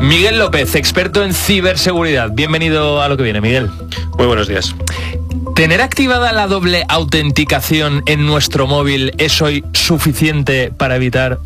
Miguel López, experto en ciberseguridad. Bienvenido a Lo que viene, Miguel. Muy buenos días. ¿Tener activada la doble autenticación en nuestro móvil es hoy suficiente para evitar